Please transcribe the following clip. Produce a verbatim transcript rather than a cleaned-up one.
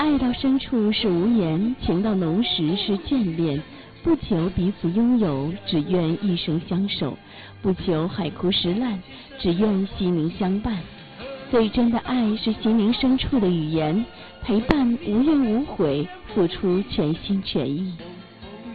爱到深处是无言，情到浓时是眷恋。不求彼此拥有，只愿一生相守；不求海枯石烂，只愿心灵相伴。最真的爱是心灵深处的语言，陪伴无怨无悔，付出全心全意。